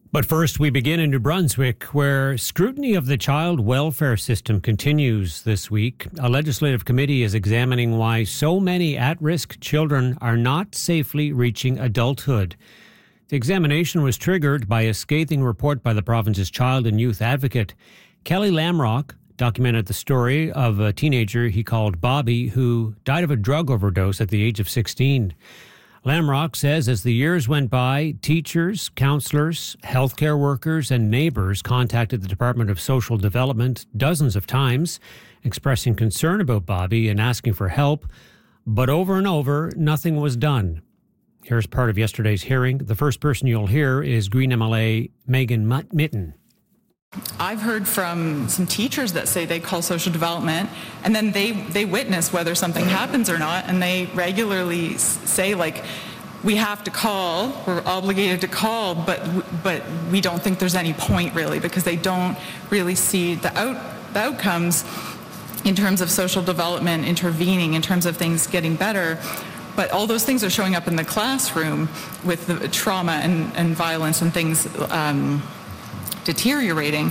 But first, we begin in New Brunswick, where scrutiny of the child welfare system continues this week. A legislative committee is examining why so many at-risk children are not safely reaching adulthood. The examination was triggered by a scathing report by the province's child and youth advocate. Kelly Lamrock documented the story of a teenager he called Bobby who died of a drug overdose at the age of 16. Lamrock says as the years went by, teachers, counselors, healthcare workers, and neighbors contacted the Department of Social Development dozens of times, expressing concern about Bobby and asking for help. But over and over, nothing was done. Here's part of yesterday's hearing. The first person you'll hear is Green MLA Megan Mitten. I've heard from some teachers that say they call social development and then they witness whether something happens or not, and they regularly say, like, we have to call, we're obligated to call, but we don't think there's any point really, because they don't really see the outcomes in terms of social development intervening, in terms of things getting better. But all those things are showing up in the classroom with the trauma and violence and things deteriorating.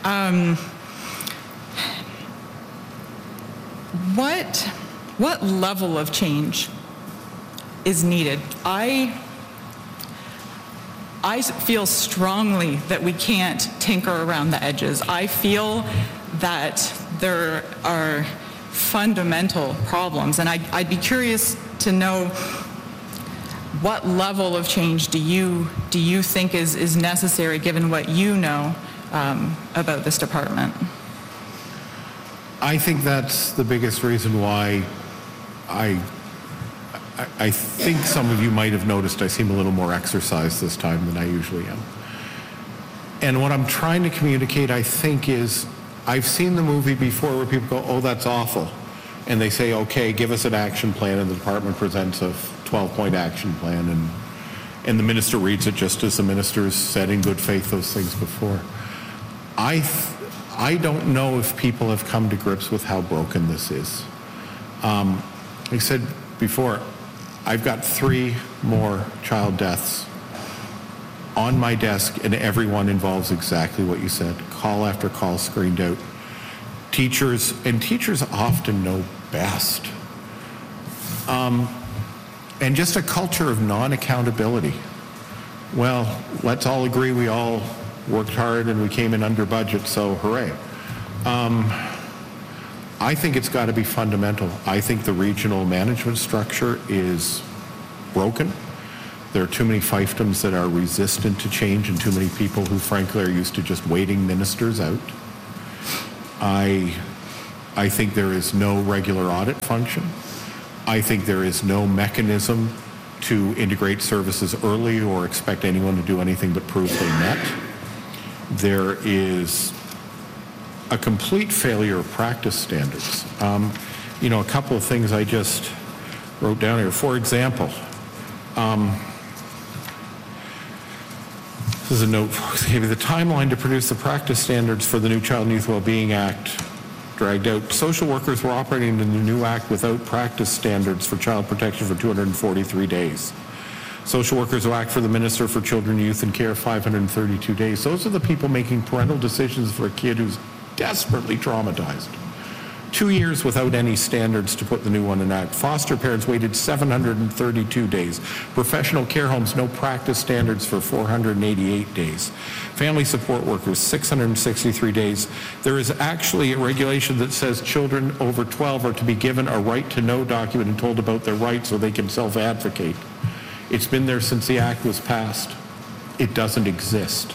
What level of change is needed? I feel strongly that we can't tinker around the edges. I feel that there are fundamental problems, and I'd be curious to know what level of change do you think is necessary, given what you know about this department? I think that's the biggest reason why I think some of you might have noticed I seem a little more exercised this time than I usually am. And what I'm trying to communicate, I think, is I've seen the movie before where people go, oh, that's awful. And they say, okay, give us an action plan, and the department presents a 12-point action plan, and the minister reads it just as the minister's said in good faith those things before. I don't know if people have come to grips with how broken this is. Like I said before, I've got 3 more child deaths on my desk, and everyone involves exactly what you said. Call after call screened out. Teachers often know best. And just a culture of non-accountability. Well, let's all agree we all worked hard and we came in under budget, so hooray. I think it's got to be fundamental. I think the regional management structure is broken. There are too many fiefdoms that are resistant to change, and too many people who frankly are used to just waiting ministers out. I think there is no regular audit function. I think there is no mechanism to integrate services early or expect anyone to do anything but prove they met. There is a complete failure of practice standards. A couple of things I just wrote down here. For example, this is a note. The timeline to produce the practice standards for the new Child and Youth Wellbeing Act dragged out. Social workers were operating in the new act without practice standards for child protection for 243 days. Social workers who act for the Minister for Children, Youth and Care 532 days. Those are the people making parental decisions for a kid who's desperately traumatized. 2 years without any standards to put the new one in act. Foster parents waited 732 days. Professional care homes, no practice standards for 488 days. Family support workers, 663 days. There is actually a regulation that says children over 12 are to be given a right to know document and told about their rights so they can self-advocate. It's been there since the act was passed. It doesn't exist.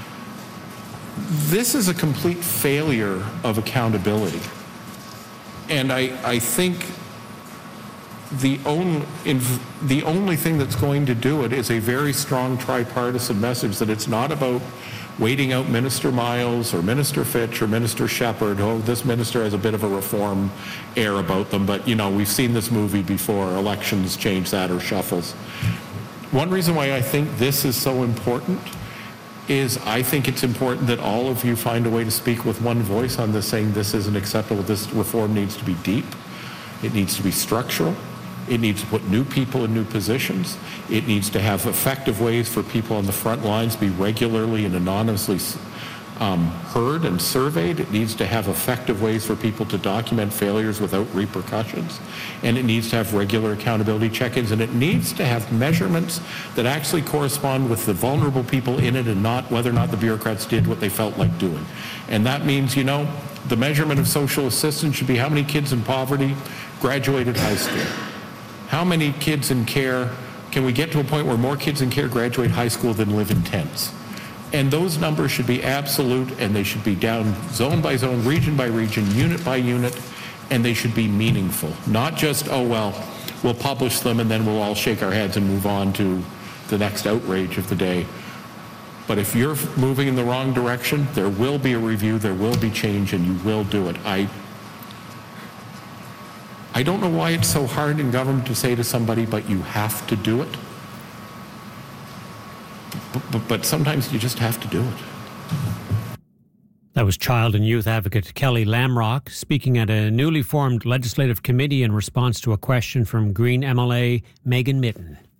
This is a complete failure of accountability. And I think the only thing that's going to do it is a very strong tripartisan message that it's not about waiting out Minister Miles or Minister Fitch or Minister Shepherd. Oh, this minister has a bit of a reform air about them, but we've seen this movie before. Elections change that, or shuffles. One reason why I think this is so important is I think it's important that all of you find a way to speak with one voice on this, saying this isn't acceptable, this reform needs to be deep, it needs to be structural, It needs to put new people in new positions. It needs to have effective ways for people on the front lines to be regularly and anonymously heard and surveyed. It needs to have effective ways for people to document failures without repercussions. And it needs to have regular accountability check-ins. And it needs to have measurements that actually correspond with the vulnerable people in it and not whether or not the bureaucrats did what they felt like doing. And that means, the measurement of social assistance should be how many kids in poverty graduated high school. How many kids in care, can we get to a point where more kids in care graduate high school than live in tents? And those numbers should be absolute, and they should be down zone by zone, region by region, unit by unit, and they should be meaningful. Not just, we'll publish them and then we'll all shake our heads and move on to the next outrage of the day. But if you're moving in the wrong direction, there will be a review, there will be change, and you will do it. I don't know why it's so hard in government to say to somebody, but you have to do it. But sometimes you just have to do it. That was child and youth advocate Kelly Lamrock speaking at a newly formed legislative committee in response to a question from Green MLA Megan Mitton.